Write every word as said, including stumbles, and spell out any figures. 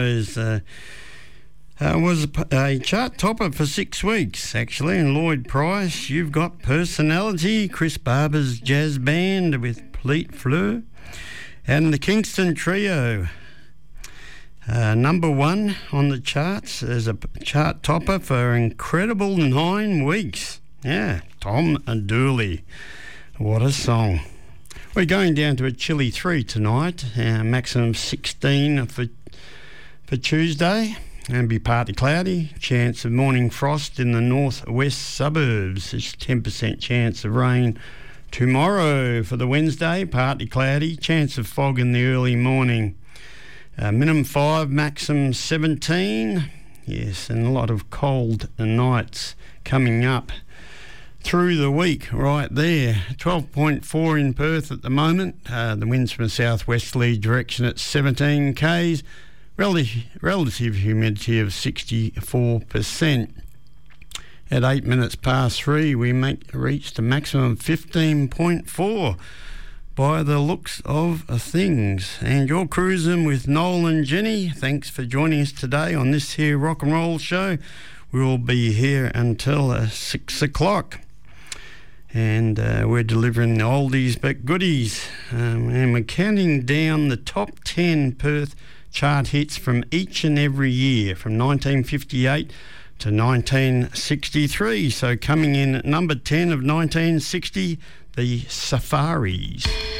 Is, uh, uh, was a, a chart topper for six weeks, actually, and Lloyd Price, You've Got Personality, Chris Barber's Jazz Band with Pleat Fleur, and the Kingston Trio. Uh, number one on the charts as a chart topper for an incredible nine weeks. Yeah, Tom Dooley. What a song. We're going down to a chilly three tonight, uh, maximum sixteen for for Tuesday, and be partly cloudy. Chance of morning frost in the northwest suburbs. There's ten percent chance of rain tomorrow. For the Wednesday, partly cloudy. Chance of fog in the early morning. Uh, minimum five, maximum seventeen. Yes, and a lot of cold nights coming up through the week right there. twelve point four in Perth at the moment. Uh, the winds from a southwesterly direction at seventeen kays. Relative, relative humidity of sixty-four percent. At eight minutes past three, we make reached a maximum fifteen point four by the looks of things. And you're cruising with Noel and Jenny. Thanks for joining us today on this here rock and roll show. We will be here until uh, six o'clock. And uh, we're delivering the oldies but goodies. Um, and we're counting down the top ten Perth chart hits from each and every year, from nineteen fifty-eight to nineteen sixty-three. So coming in at number ten of nineteen sixty, the Safaris.